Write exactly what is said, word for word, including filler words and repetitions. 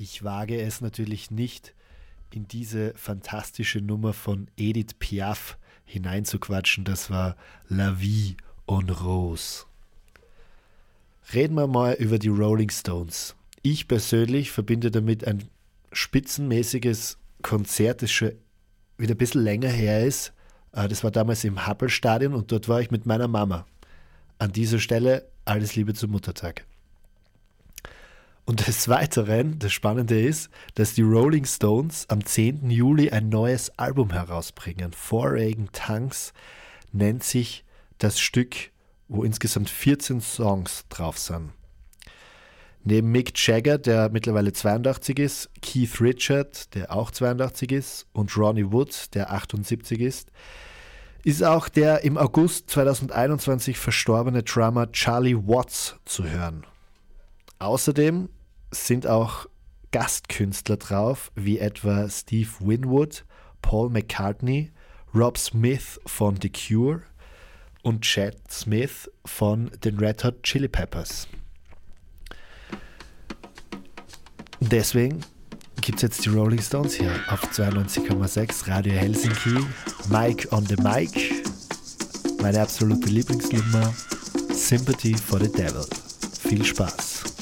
ich wage es natürlich nicht, in diese fantastische Nummer von Edith Piaf hineinzuquatschen. Das war La Vie en Rose. Reden wir mal über die Rolling Stones. Ich persönlich verbinde damit ein spitzenmäßiges Konzert, das schon wieder ein bisschen länger her ist. Das war damals im Happel-Stadion und dort war ich mit meiner Mama. An dieser Stelle alles Liebe zum Muttertag. Und des Weiteren, das Spannende ist, dass die Rolling Stones am zehnten Juli ein neues Album herausbringen. Four Reagan Tongues nennt sich das Stück, wo insgesamt vierzehn Songs drauf sind. Neben Mick Jagger, der mittlerweile zweiundachtzig ist, Keith Richard, der auch zweiundachtzig ist, und Ronnie Wood, der achtundsiebzig ist, ist auch der im August zweitausendeinundzwanzig verstorbene Drummer Charlie Watts zu hören. Außerdem sind auch Gastkünstler drauf, wie etwa Steve Winwood, Paul McCartney, Rob Smith von The Cure und Chad Smith von den Red Hot Chili Peppers. Deswegen gibt es jetzt die Rolling Stones hier auf zweiundneunzig Komma sechs Radio Helsinki. Mike on the Mic. Meine absolute Lieblingsnummer, Sympathy for the Devil. Viel Spaß.